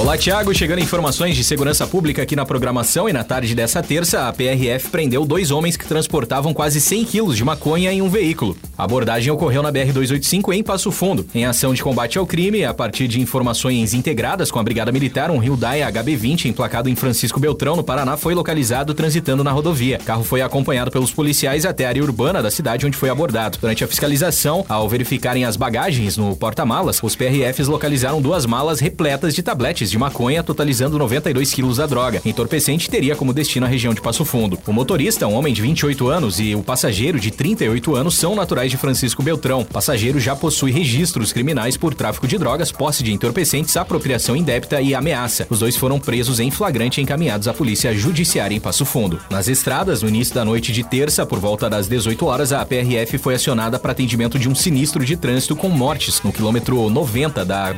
Olá, Thiago. Chegando informações de segurança pública aqui na programação e na tarde dessa terça, a PRF prendeu 2 homens que transportavam quase 100 quilos de maconha em um veículo. A abordagem ocorreu na BR-285 em Passo Fundo. Em ação de combate ao crime, a partir de informações integradas com a Brigada Militar, um Hyundai HB20 emplacado em Francisco Beltrão, no Paraná, foi localizado transitando na rodovia. O carro foi acompanhado pelos policiais até a área urbana da cidade, onde foi abordado. Durante a fiscalização, ao verificarem as bagagens no porta-malas, os PRFs localizaram 2 malas repletas de tabletes de maconha, totalizando 92 quilos da droga. Entorpecente teria como destino a região de Passo Fundo. O motorista, um homem de 28 anos, e o passageiro, de 38 anos, são naturais de Francisco Beltrão. O passageiro já possui registros criminais por tráfico de drogas, posse de entorpecentes, apropriação indébita e ameaça. Os 2 foram presos em flagrante e encaminhados à Polícia Judiciária em Passo Fundo. Nas estradas, no início da noite de terça, por volta das 18 horas, a PRF foi acionada para atendimento de um sinistro de trânsito com mortes no quilômetro 90 da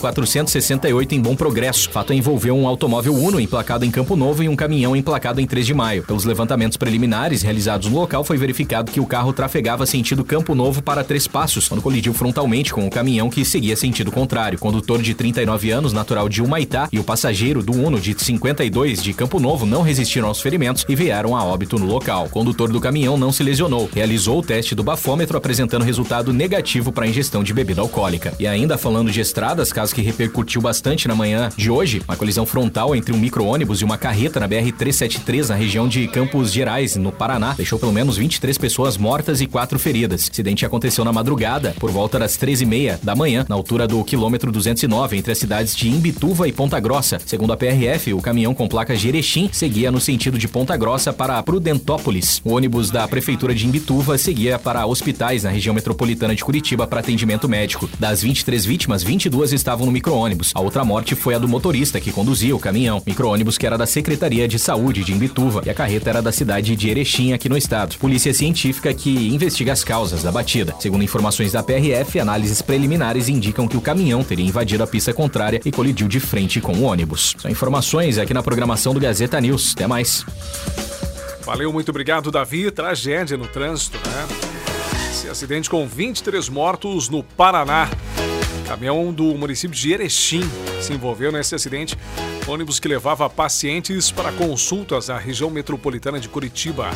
BR-468 em Bom Progresso. O fato envolveu um automóvel Uno emplacado em Campo Novo e um caminhão emplacado em 3 de Maio. Pelos levantamentos preliminares realizados no local, foi verificado que o carro trafegava sentido Campo Novo para 3 Passos, quando colidiu frontalmente com o caminhão que seguia sentido contrário. O condutor de 39 anos, natural de Humaitá, e o passageiro do Uno de 52 de Campo Novo não resistiram aos ferimentos e vieram a óbito no local. O condutor do caminhão não se lesionou. Realizou o teste do bafômetro, apresentando resultado negativo para ingestão de bebida alcoólica. E ainda falando de estradas, caso que repercutiu bastante na manhã de hoje, uma colisão frontal entre um micro-ônibus e uma carreta na BR-373, na região de Campos Gerais, no Paraná, deixou pelo menos 23 pessoas mortas e 4 feridas. O acidente aconteceu na madrugada, por volta das 13h30 da manhã, na altura do quilômetro 209, entre as cidades de Imbituva e Ponta Grossa. Segundo a PRF, o caminhão com placa Jerechim seguia no sentido de Ponta Grossa para Prudentópolis. O ônibus da Prefeitura de Imbituva seguia para hospitais na região metropolitana de Curitiba para atendimento médico. Das 23 vítimas, 22 estavam no micro-ônibus. A outra morte foi a do motorista que conduzia o caminhão. Micro-ônibus que era da Secretaria de Saúde de Imbituva e a carreta era da cidade de Erechim, aqui no estado. Polícia científica que investiga as causas da batida. Segundo informações da PRF, análises preliminares indicam que o caminhão teria invadido a pista contrária e colidiu de frente com o ônibus. São informações aqui na programação do Gazeta News. Até mais. Valeu, muito obrigado, Davi. Tragédia no trânsito, né? Esse acidente com 23 mortos no Paraná. Caminhão do município de Erechim se envolveu nesse acidente. Ônibus que levava pacientes para consultas na região metropolitana de Curitiba.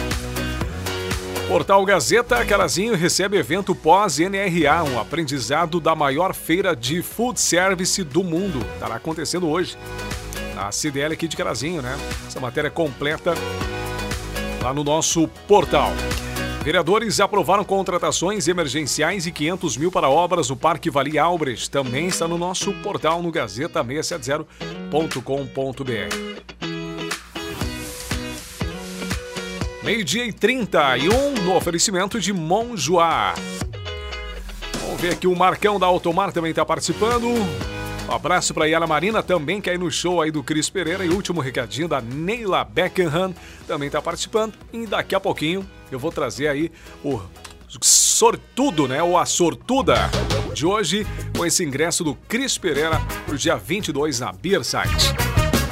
Portal Gazeta, Carazinho recebe evento pós-NRA, um aprendizado da maior feira de food service do mundo. Estará acontecendo hoje, na CDL aqui de Carazinho, né? Essa matéria completa lá no nosso portal. Vereadores aprovaram contratações emergenciais e 500 mil para obras no Parque Vale Albrecht. Também está no nosso portal no gazeta670.com.br. 12h31 no oferecimento de Monjoá. Vamos ver aqui, o Marcão da Automar também está participando. Um abraço para Yara Marina, também que aí no show aí do Cris Pereira. E último recadinho da Neila Beckenham, também está participando. E daqui a pouquinho eu vou trazer aí o sortudo, né? Ou a sortuda de hoje, com esse ingresso do Cris Pereira pro dia 22 na Beerside.